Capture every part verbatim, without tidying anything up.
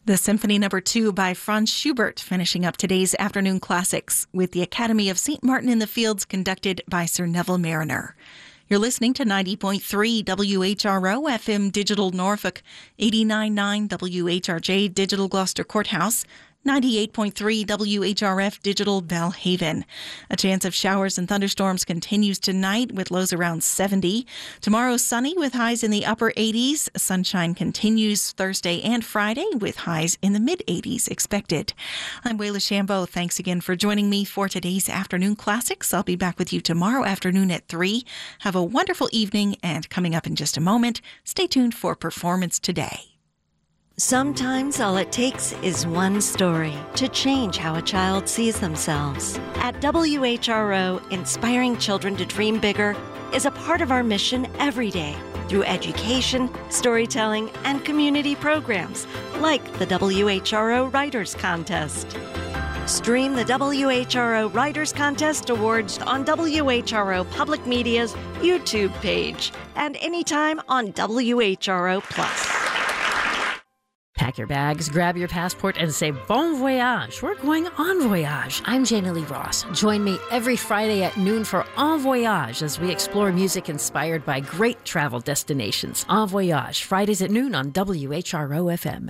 The Symphony Number Two by Franz Schubert finishing up today's afternoon classics with the Academy of Saint Martin in the Fields conducted by Sir Neville Mariner. You're listening to ninety point three W H R O F M Digital Norfolk, eighty-nine point nine W H R J Digital Gloucester Courthouse, ninety-eight point three W H R F Digital Belhaven. A chance of showers and thunderstorms continues tonight with lows around seventy. Tomorrow sunny with highs in the upper eighties. Sunshine continues Thursday and Friday with highs in the mid-eighties expected. I'm Wayla Shambo. Thanks again for joining me for today's Afternoon Classics. I'll be back with you tomorrow afternoon at three. Have a wonderful evening, and coming up in just a moment, stay tuned for Performance Today. Sometimes all it takes is one story to change how a child sees themselves. At W H R O, inspiring children to dream bigger is a part of our mission every day through education, storytelling, and community programs like the W H R O Writers Contest. Stream the W H R O Writers Contest Awards on W H R O Public Media's YouTube page and anytime on W H R O Plus. Pack your bags, grab your passport, and say bon voyage. We're going en voyage. I'm Jana Lee Ross. Join me every Friday at noon for En Voyage as we explore music inspired by great travel destinations. En Voyage, Fridays at noon on W H R O F M.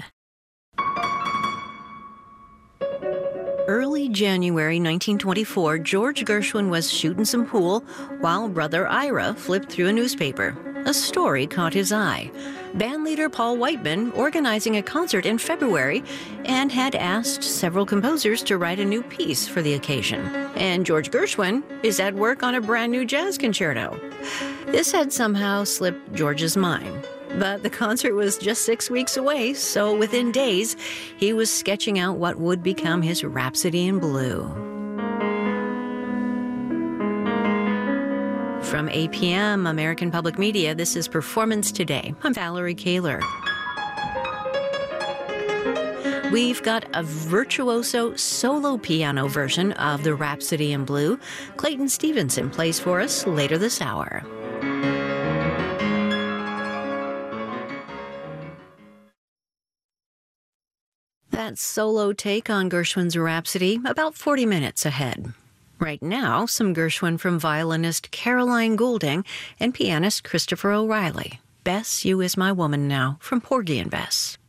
Early January nineteen twenty-four, George Gershwin was shooting some pool while brother Ira flipped through a newspaper. A story caught his eye. Bandleader Paul Whiteman organizing a concert in February and had asked several composers to write a new piece for the occasion. And George Gershwin is at work on a brand new jazz concerto. This had somehow slipped George's mind. But the concert was just six weeks away, so within days, he was sketching out what would become his Rhapsody in Blue. From A P M, American Public Media, this is Performance Today. I'm Valerie Kaler. We've got a virtuoso solo piano version of the Rhapsody in Blue. Clayton Stevenson plays for us later this hour. That solo take on Gershwin's Rhapsody, about forty minutes ahead. Right now, some Gershwin from violinist Caroline Goulding and pianist Christopher O'Reilly. Bess, You Is My Woman Now, from Porgy and Bess.